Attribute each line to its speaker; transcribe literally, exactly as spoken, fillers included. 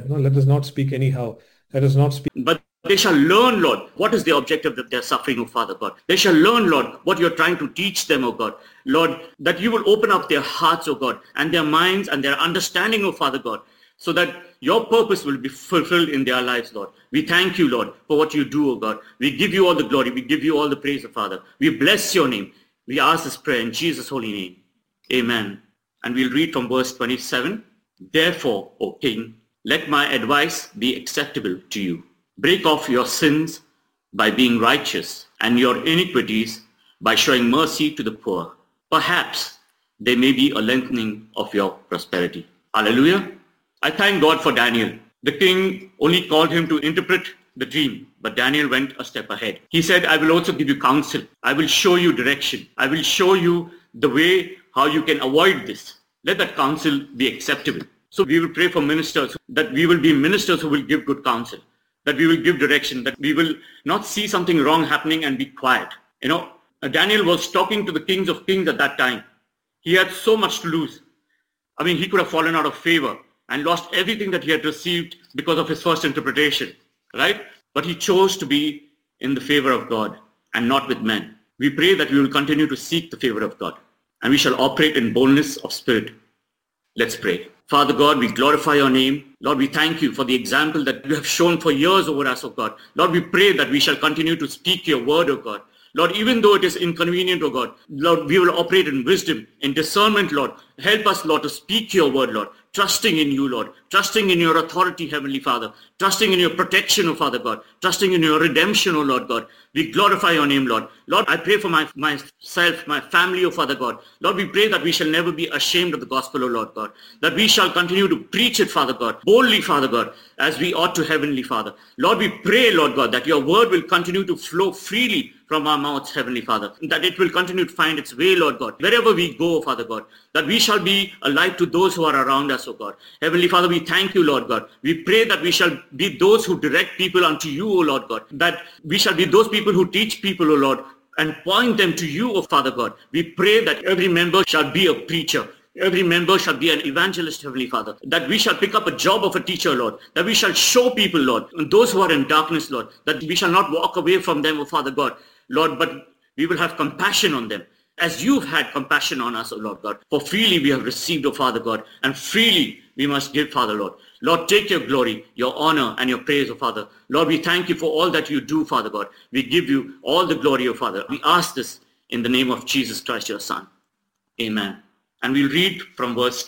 Speaker 1: You know, let us not speak anyhow. Let us not speak.
Speaker 2: But they shall learn, Lord, what is the objective that they're suffering, O Father God. They shall learn, Lord, what you're trying to teach them, O God. Lord, that you will open up their hearts, O God, and their minds and their understanding, O Father God, so that your purpose will be fulfilled in their lives, Lord. We thank you, Lord, for what you do, O God. We give you all the glory. We give you all the praise, O Father. We bless your name. We ask this prayer in Jesus' holy name. Amen. And we'll read from verse twenty-seven. Therefore, O King, let my advice be acceptable to you. Break off your sins by being righteous and your iniquities by showing mercy to the poor. Perhaps there may be a lengthening of your prosperity. Hallelujah. I thank God for Daniel. The king only called him to interpret the dream, but Daniel went a step ahead. He said, I will also give you counsel. I will show you direction. I will show you the way how you can avoid this. Let that counsel be acceptable. So we will pray for ministers, that we will be ministers who will give good counsel, that we will give direction, that we will not see something wrong happening and be quiet. You know, Daniel was talking to the kings of kings at that time. He had so much to lose. I mean, he could have fallen out of favor and lost everything that he had received because of his first interpretation, right? But he chose to be in the favor of God and not with men. We pray that we will continue to seek the favor of God and we shall operate in boldness of spirit. Let's pray. Father God, we glorify your name. Lord, we thank you for the example that you have shown for years over us, O God. Lord, we pray that we shall continue to speak your word, O God. Lord, even though it is inconvenient, O God, Lord, we will operate in wisdom, in discernment, Lord. Help us, Lord, to speak your word, Lord. Trusting in you, Lord. Trusting in your authority, Heavenly Father. Trusting in your protection, O Father God. Trusting in your redemption, O Lord God. We glorify your name, Lord. Lord, I pray for my myself, my family, O Father God. Lord, we pray that we shall never be ashamed of the gospel, O Lord God. That we shall continue to preach it, Father God. Boldly, Father God, as we ought to, Heavenly Father. Lord, we pray, Lord God, that your word will continue to flow freely from our mouths, Heavenly Father. That it will continue to find its way, Lord God. Wherever we go, Father God. That we shall be a light to those who are around us, O God. Heavenly Father, we thank you, Lord God. We pray that we shall be those who direct people unto you, O Lord God. That we shall be those people who teach people, O Lord, and point them to you, O Father God. We pray that every member shall be a preacher. Every member shall be an evangelist, Heavenly Father. That we shall pick up a job of a teacher, Lord. That we shall show people, Lord, and those who are in darkness, Lord. That we shall not walk away from them, O Father God. Lord, but we will have compassion on them, as you've had compassion on us, O Lord God. For freely we have received, O Father God, and freely we must give, Father Lord. Lord, take your glory, your honor, and your praise, O Father. Lord, we thank you for all that you do, Father God. We give you all the glory, O Father. We ask this in the name of Jesus Christ, your Son. Amen. And we'll read from verse